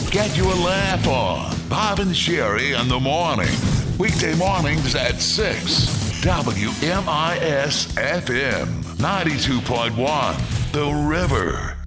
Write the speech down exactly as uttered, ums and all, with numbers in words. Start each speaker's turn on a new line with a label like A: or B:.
A: Get your laugh on. Bob and Sherry in the morning. Weekday mornings at six. W M I S F M ninety-two point one. The River.